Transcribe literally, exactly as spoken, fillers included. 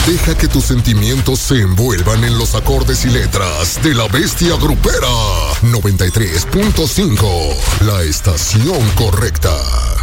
Deja que tus sentimientos se envuelvan en los acordes y letras de la bestia grupera. noventa y tres punto cinco, la estación correcta.